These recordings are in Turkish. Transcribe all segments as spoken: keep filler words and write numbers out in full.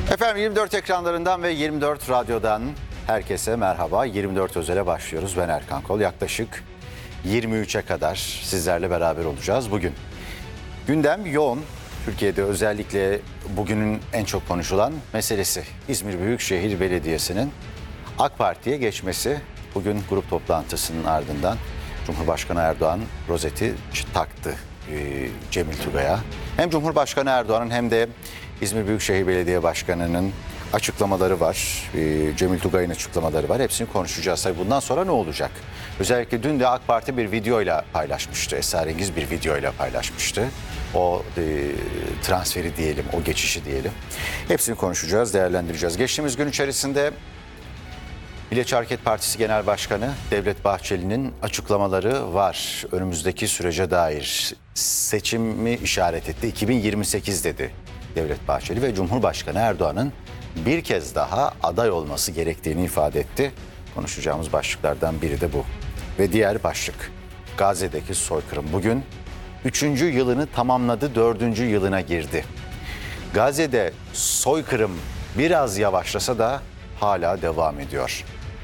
Efendim yirmi dört ekranlarından ve yirmi dört radyodan herkese merhaba. yirmi dört Özel'e başlıyoruz. Ben Erkan Kol. Yaklaşık yirmi üçe kadar sizlerle beraber olacağız bugün. Gündem yoğun. Türkiye'de özellikle bugünün en çok konuşulan meselesi İzmir Büyükşehir Belediyesi'nin AK Parti'ye geçmesi. Bugün grup toplantısının ardından Cumhurbaşkanı Erdoğan rozeti taktı e, Cemil Tugay'a. Hem Cumhurbaşkanı Erdoğan'ın hem de İzmir Büyükşehir Belediye Başkanı'nın açıklamaları var. E, Cemil Tugay'ın açıklamaları var. Hepsini konuşacağız. Tabii bundan sonra ne olacak? Özellikle dün de AK Parti bir videoyla paylaşmıştı. Esrarengiz bir videoyla paylaşmıştı. O e, transferi diyelim, o geçişi diyelim. Hepsini konuşacağız, değerlendireceğiz. Geçtiğimiz gün içerisinde Milliyetçi Hareket Partisi Genel Başkanı Devlet Bahçeli'nin açıklamaları var. Önümüzdeki sürece dair seçimi işaret etti. iki bin yirmi sekiz dedi Devlet Bahçeli ve Cumhurbaşkanı Erdoğan'ın bir kez daha aday olması gerektiğini ifade etti. Konuşacağımız başlıklardan biri de bu. Ve diğer başlık Gazze'deki soykırım. Bugün üçüncü yılını tamamladı, dördüncü yılına girdi. Gazze'de soykırım biraz yavaşlasa da hala devam ediyor.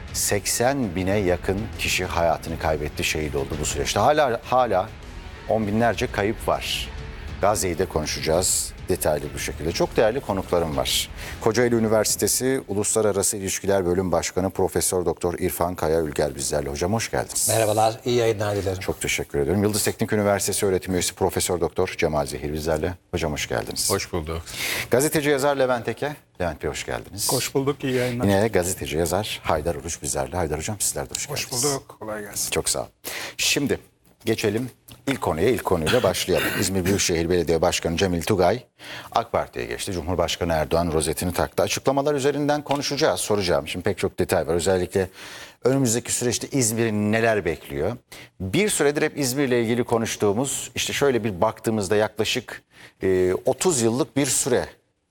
seksen bine yakın kişi hayatını kaybetti, şehit oldu bu süreçte. Hala hala on binlerce kayıp var. Gazze'yi de konuşacağız detaylı bir şekilde. Çok değerli konuklarım var. Kocaeli Üniversitesi Uluslararası İlişkiler Bölüm Başkanı Profesör Doktor İrfan Kaya Ülger bizlerle. Hocam hoş geldiniz. Merhabalar, iyi yayınlar dilerim. Çok teşekkür ederim. Yıldız Teknik Üniversitesi Öğretim Üyesi Profesör Doktor Cemal Zehir bizlerle. Hocam hoş geldiniz. Hoş bulduk. Gazeteci yazar Levent Eke. Levent Bey hoş geldiniz. Hoş bulduk, iyi yayınlar. Yine gazeteci yazar Haydar Oruç bizlerle. Haydar Hocam sizler de hoş geldiniz. Hoş bulduk, kolay gelsin. Çok sağ olun. Şimdi geçelim ilk konuya, ilk konuyla başlayalım. İzmir Büyükşehir Belediye Başkanı Cemil Tugay AK Parti'ye geçti. Cumhurbaşkanı Erdoğan rozetini taktı. Açıklamalar üzerinden konuşacağız, soracağım. Şimdi pek çok detay var. Özellikle önümüzdeki süreçte İzmir'i neler bekliyor? Bir süredir hep İzmir'le ilgili konuştuğumuz, işte şöyle bir baktığımızda yaklaşık e, otuz yıllık bir süre.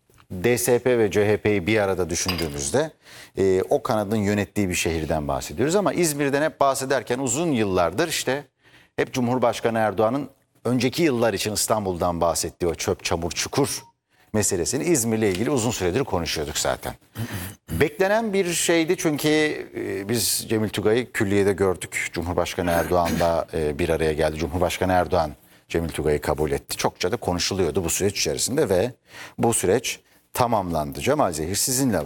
D S P ve C H P'yi bir arada düşündüğümüzde e, o kanadın yönettiği bir şehirden bahsediyoruz. Ama İzmir'den hep bahsederken uzun yıllardır işte hep Cumhurbaşkanı Erdoğan'ın önceki yıllar için İstanbul'dan bahsettiği o çöp, çamur, çukur meselesini İzmir'le ilgili uzun süredir konuşuyorduk zaten. Beklenen bir şeydi çünkü e, biz Cemil Tugay'ı külliyede gördük. Cumhurbaşkanı Erdoğan'la e, bir araya geldi. Cumhurbaşkanı Erdoğan Cemil Tugay'ı kabul etti. Çokça da konuşuluyordu bu süreç içerisinde ve bu süreç tamamlandı. Cemal Zehir sizinle